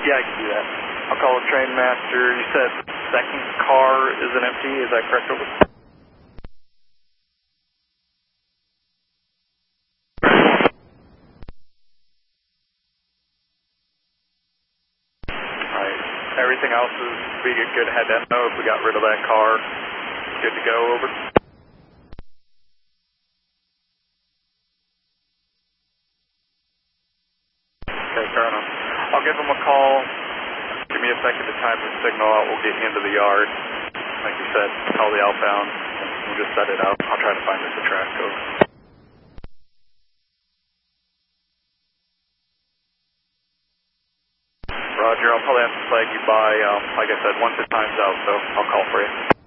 Yeah, I can do that. I'll call a train master. You said second car isn't empty, is that correct? Over? Alright. Everything else is we get good head endo if we got rid of that car. Good to go, over. Okay, fair enough. I'll give them a call. Give me a second to time the signal out. We'll get you into the yard. Like you said, call the outbound. We'll just set it up. I'll try to find us a track code. Roger, I'll probably have to flag you by, like I said, once the time's out, so I'll call for you.